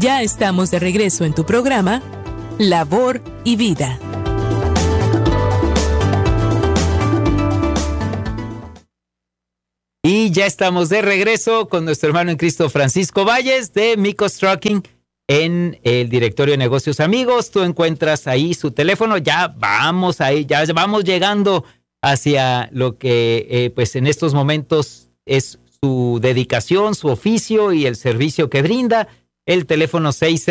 Ya estamos de regreso en tu programa, Labor y Vida. Y ya estamos de regreso con nuestro hermano en Cristo, Francisco Valles, de Micos Trucking, en el directorio de negocios amigos. Tú encuentras ahí su teléfono. Ya vamos ahí, ya vamos llegando hacia lo que pues en estos momentos es su dedicación, su oficio y el servicio que brinda. El teléfono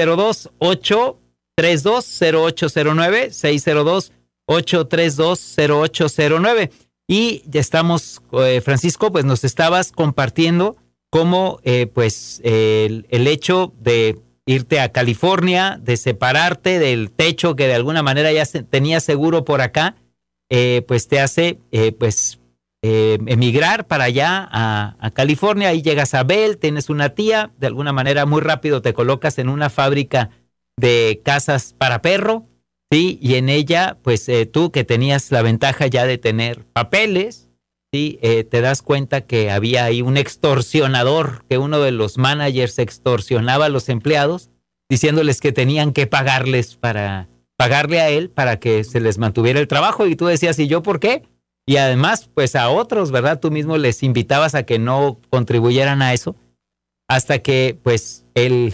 602-832-0809, 602-832-0809. Y ya estamos, Francisco, pues nos estabas compartiendo cómo pues el hecho de irte a California, de separarte del techo que de alguna manera ya tenías seguro por acá, pues te hace emigrar para allá a California. Ahí llegas a Bell, tienes una tía, de alguna manera muy rápido te colocas en una fábrica de casas para perro. Sí, y en ella, pues tú que tenías la ventaja ya de tener papeles, sí, te das cuenta que había ahí un extorsionador, que uno de los managers extorsionaba a los empleados, diciéndoles que tenían que pagarle a él para que se les mantuviera el trabajo. Y tú decías, ¿y yo por qué? Y además, pues a otros, ¿verdad? Tú mismo les invitabas a que no contribuyeran a eso, hasta que, pues,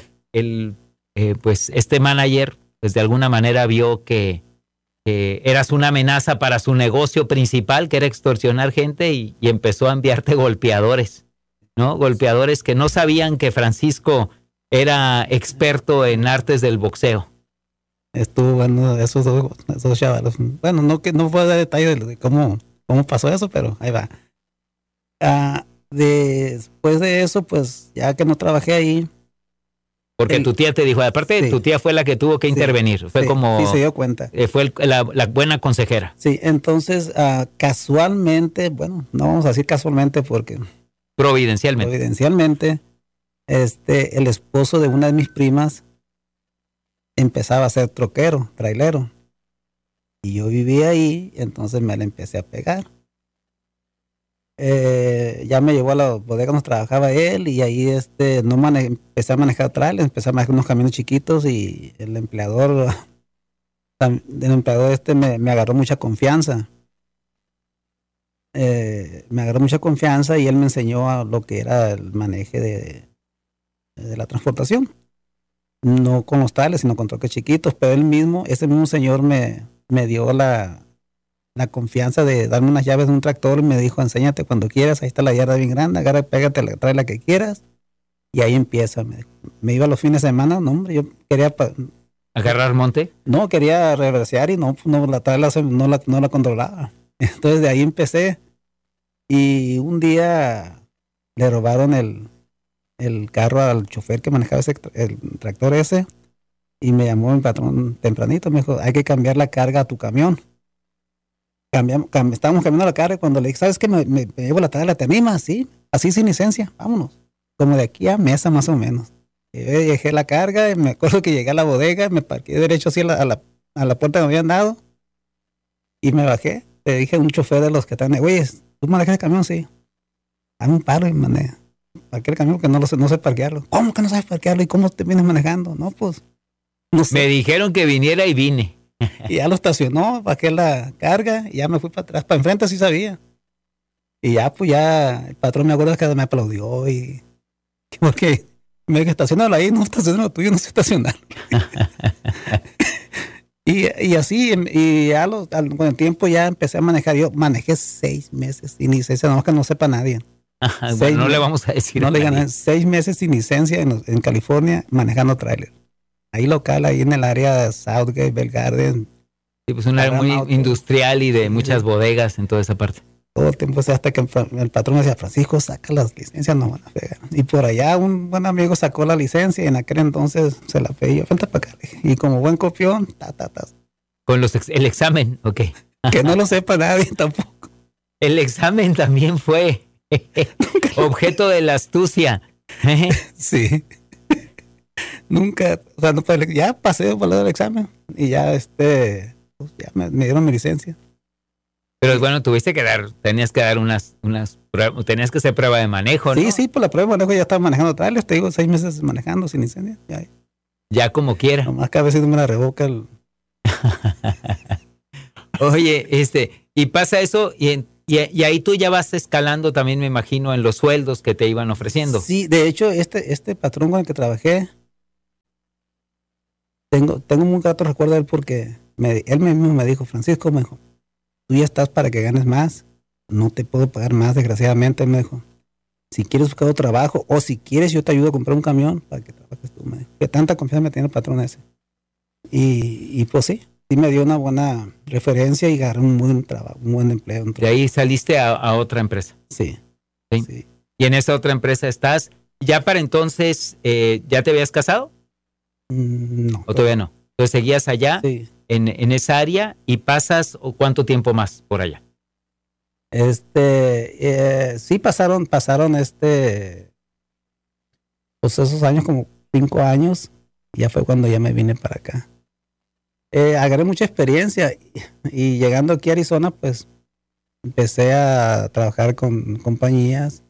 pues este manager pues de alguna manera vio que eras una amenaza para su negocio principal, que era extorsionar gente, y empezó a enviarte golpeadores, ¿no? Golpeadores que no sabían que Francisco era experto en artes del boxeo. Estuvo bueno esos chavalos. Bueno, no puedo dar detalles de cómo pasó eso, pero ahí va. Después de eso, pues ya que no trabajé ahí. Porque tu tía te dijo, aparte sí, tu tía fue la que tuvo que intervenir, fue como... Sí, se dio cuenta. Fue la buena consejera. Sí, entonces casualmente, bueno, no vamos a decir casualmente porque... Providencialmente, el esposo de una de mis primas empezaba a ser troquero, trailero. Y yo vivía ahí, entonces me la empecé a pegar. Ya me llevó a la bodega donde trabajaba él, y ahí empecé a manejar trailers, empecé a manejar unos camiones chiquitos, y el empleador me agarró mucha confianza. Me agarró mucha confianza y él me enseñó a lo que era el manejo de la transportación. No con los trailers, sino con troques chiquitos, pero ese mismo señor me dio la confianza de darme unas llaves de un tractor y me dijo, enséñate cuando quieras, ahí está la yarda bien grande, agarra, pégate, trae la que quieras, y ahí empieza. Me iba los fines de semana, no hombre, yo quería... ¿Agarrar monte? No, quería reversear y no la trailer no la controlaba. Entonces de ahí empecé, y un día le robaron el carro al chofer que manejaba el tractor ese, y me llamó mi patrón tempranito, me dijo, hay que cambiar la carga a tu camión. Estábamos cambiando la carga, cuando le dije, ¿sabes qué? Me llevo la trailer, ¿te animas? Sí, así sin licencia, vámonos. Como de aquí a Mesa más o menos. Dejé la carga, y me acuerdo que llegué a la bodega, me parqué derecho así a la puerta que me habían dado, y me bajé. Le dije a un chofer de los que están, oye, ¿tú manejas el camión? Sí. Dame un paro y parqué el camión porque no sé parquearlo. ¿Cómo que no sabes parquearlo? ¿Y cómo te vienes manejando? No, pues, no sé. Me dijeron que viniera y vine. Y ya lo estacionó, bajé la carga y ya me fui para atrás. Para enfrente sí sabía. Y ya, pues ya, el patrón me acuerdo que me aplaudió porque me dijo, estacionalo ahí, no estacionalo tuyo, no sé estacionar. y así, y ya con el tiempo ya empecé a manejar. Yo manejé 6 meses sin licencia, no que no sepa nadie. Bueno, no le vamos a decir. No le gané 6 meses sin licencia en California manejando tráiler. Ahí local, ahí en el área de Southgate, Bell Garden. Sí, pues un área muy industrial y de muchas bodegas en toda esa parte. Todo el tiempo, hasta que el patrón me decía, Francisco, saca las licencias, no van a pegar. Y por allá un buen amigo sacó la licencia y en aquel entonces se la pedí yo, vente para acá. Y como buen copión, Con el examen, ok. Que no lo sepa nadie tampoco. El examen también fue objeto de la astucia. Sí. Nunca, o sea, ya pasé por el examen y ya pues ya me dieron mi licencia. Pero bueno, tenías que dar unas pruebas, tenías que hacer prueba de manejo, ¿no? Sí, por la prueba de manejo ya estaba manejando trailers, te digo, 6 meses manejando sin licencia. Ya. Ya como quiera. Nomás que a veces me la revoca el... Oye, y pasa eso y ahí tú ya vas escalando también, me imagino, en los sueldos que te iban ofreciendo. Sí, de hecho, este patrón con el que trabajé, tengo muy grato recuerdo de él porque él mismo me dijo, Francisco, me dijo, tú ya estás para que ganes más, no te puedo pagar más, desgraciadamente, me dijo. Si quieres buscar otro trabajo o si quieres yo te ayudo a comprar un camión para que trabajes tú, me dijo. Que tanta confianza me tiene el patrón ese. Y pues sí me dio una buena referencia y agarré un buen trabajo, un buen empleo. De ahí saliste a otra empresa. Sí. Y en esa otra empresa estás, ¿ya para entonces ya te habías casado? No. ¿O todavía no? Entonces seguías allá Sí. en esa área y pasas o cuánto tiempo más por allá. Sí pasaron pues esos años, como 5 años, ya fue cuando ya me vine para acá. Agarré mucha experiencia y llegando aquí a Arizona, pues empecé a trabajar con compañías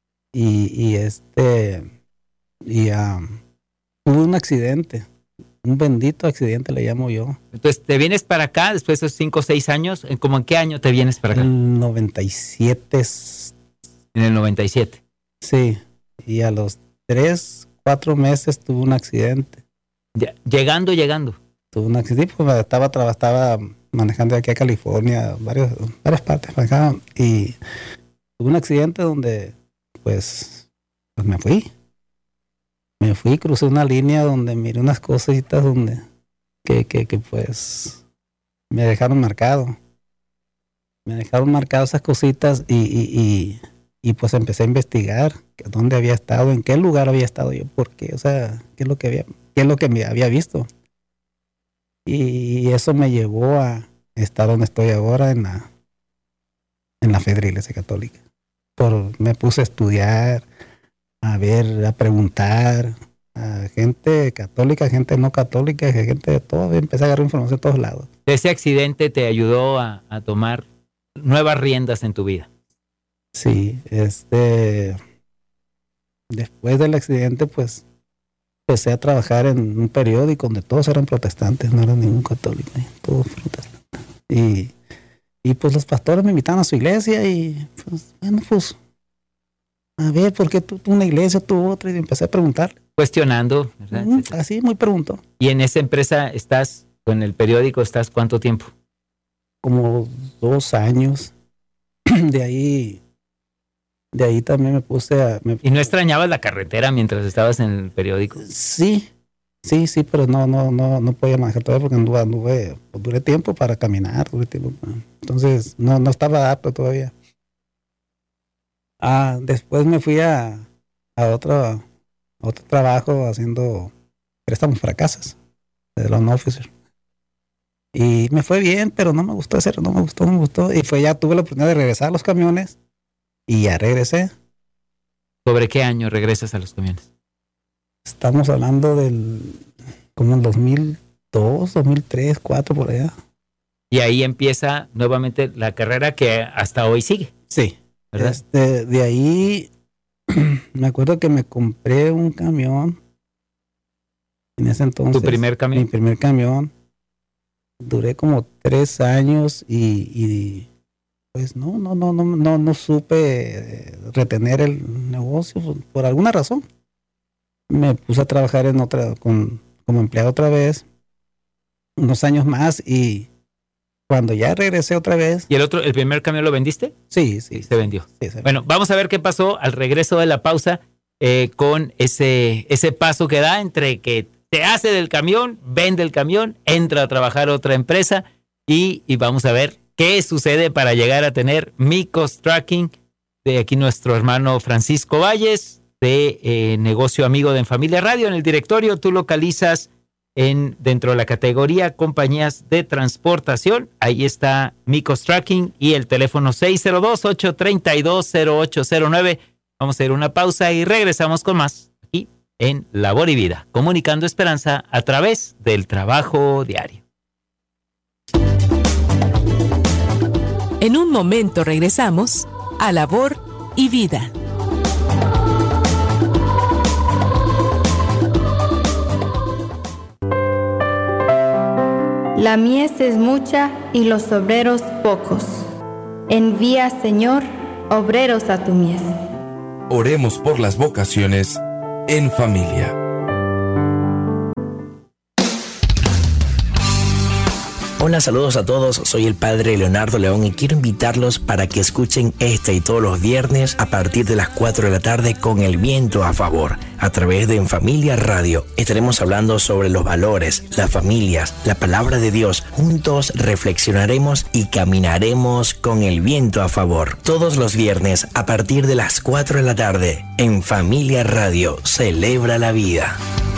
tuve un accidente, un bendito accidente le llamo yo. Entonces te vienes para acá después de esos 5 o 6 años. ¿Cómo en qué año te vienes para acá? En el 97. En el 97. Sí, y a los 3, 4 meses tuve un accidente. Ya, llegando. Tuve un accidente, pues estaba manejando de aquí a California, varias partes para acá, y tuve un accidente donde, pues me fui. Crucé una línea donde miré unas cositas donde, que pues, me dejaron marcado. Me dejaron marcado esas cositas y pues empecé a investigar dónde había estado, en qué lugar había estado yo, por qué, o sea, qué es lo que me había visto. Y eso me llevó a estar donde estoy ahora en la fe de la Iglesia Católica. Me puse a estudiar, a ver, a preguntar a gente católica, gente no católica, gente de todo. Empecé a agarrar información de todos lados. Ese accidente te ayudó a tomar nuevas riendas en tu vida. Sí, después del accidente, pues empecé a trabajar en un periódico donde todos eran protestantes, no era ningún católico, todos protestantes. Y pues los pastores me invitaban a su iglesia y pues, bueno, pues a ver, ¿por qué tú una iglesia, tú otra? Y empecé a preguntar. Cuestionando, ¿verdad? Así, muy preguntó. ¿Y en esa empresa estás, con el periódico, estás cuánto tiempo? Como 2 años. De ahí también me puse a... ¿Y no extrañabas la carretera mientras estabas en el periódico? Sí, pero no podía manejar todavía porque duré tiempo para caminar, entonces no estaba apto todavía. Después me fui a otro trabajo haciendo préstamos para casas, de loan officer. Y me fue bien, pero no me gustó. Y ya tuve la oportunidad de regresar a los camiones y ya regresé. ¿Sobre qué año regresas a los camiones? Estamos hablando como el 2002, 2003, 2004, por allá. Y ahí empieza nuevamente la carrera que hasta hoy sigue. Sí. ¿Verdad? De ahí me acuerdo que me compré un camión. En ese entonces. ¿Tu primer camión? Mi primer camión. Duré como 3 años y pues no supe retener el negocio por alguna razón. Me puse a trabajar como empleado otra vez, unos años más, y cuando ya regresé otra vez. ¿Y el primer camión lo vendiste? Sí. Se vendió. Sí, se vendió. Bueno, vamos a ver qué pasó al regreso de la pausa con ese paso que da entre que te hace del camión, vende el camión, entra a trabajar a otra empresa y vamos a ver qué sucede para llegar a tener Micos Trucking. De aquí nuestro hermano Francisco Valles, de Negocio Amigo de En Familia Radio. En el directorio tú localizas dentro de la categoría compañías de transportación. Ahí está Micos Trucking y el teléfono 602-832-0809. Vamos a ir a una pausa y regresamos con más aquí en Labor y Vida, comunicando esperanza a través del trabajo diario. En un momento regresamos a Labor y Vida. La mies es mucha y los obreros pocos. Envía, Señor, obreros a tu mies. Oremos por las vocaciones en familia. Hola, saludos a todos, soy el Padre Leonardo León y quiero invitarlos para que escuchen este y todos los viernes a partir de las 4 de la tarde con el viento a favor, a través de En Familia Radio. Estaremos hablando sobre los valores, las familias, la palabra de Dios. Juntos reflexionaremos y caminaremos con el viento a favor. Todos los viernes a partir de las 4 de la tarde, En Familia Radio, celebra la vida.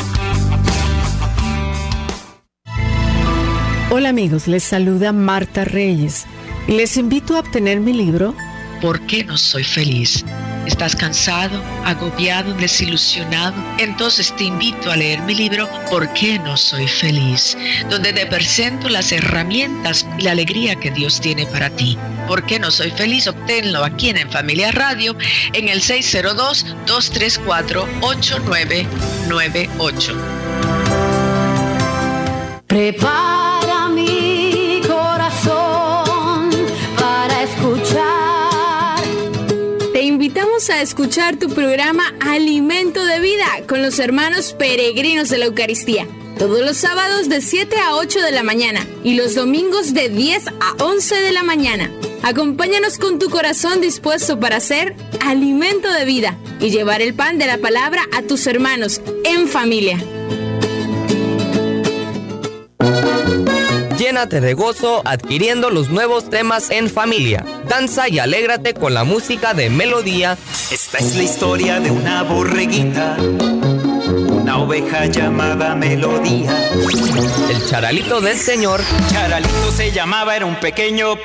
Hola amigos, les saluda Marta Reyes y les invito a obtener mi libro ¿Por qué no soy feliz? ¿Estás cansado, agobiado, desilusionado? Entonces te invito a leer mi libro ¿Por qué no soy feliz? Donde te presento las herramientas y la alegría que Dios tiene para ti. ¿Por qué no soy feliz? Obténlo aquí en Familia Radio en el 602-234-8998. Prepara mi corazón para escuchar. Te invitamos a escuchar tu programa Alimento de Vida con los hermanos peregrinos de la Eucaristía. Todos los sábados de 7 a 8 de la mañana y los domingos de 10 a 11 de la mañana. Acompáñanos con tu corazón dispuesto para hacer alimento de vida y llevar el pan de la palabra a tus hermanos en familia. Llénate de gozo adquiriendo los nuevos temas en familia. Danza y alégrate con la música de Melodía. Esta es la historia de una borreguita, una oveja llamada Melodía. El charalito del Señor. Charalito se llamaba, era un pequeño